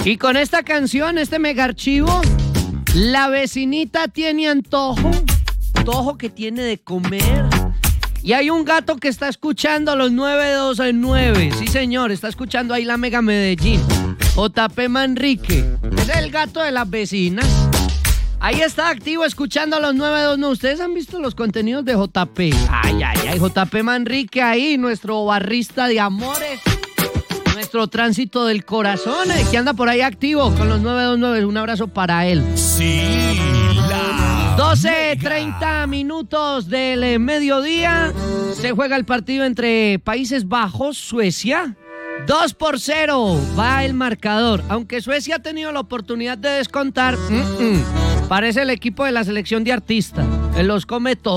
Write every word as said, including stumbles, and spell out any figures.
Y con esta canción, este mega archivo, la vecinita tiene antojo, antojo que tiene de comer. Y hay un gato que está escuchando los nueve dos nueve. Sí, señor, está escuchando ahí la Mega Medellín. J P Manrique, es el gato de las vecinas. Ahí está activo escuchando los nueve dos nueve. ¿Ustedes han visto los contenidos de J P? Ay, ay, ay, J P Manrique ahí, nuestro barrista de amores. Nuestro tránsito del corazón, eh, que anda por ahí activo con los nueve dos nueve. Un abrazo para él. Sí, la doce treinta minutos del eh, mediodía. Se juega el partido entre Países Bajos, Suecia. dos por cero va el marcador. Aunque Suecia ha tenido la oportunidad de descontar, mm-mm, parece el equipo de la selección de artistas. Él los come todos.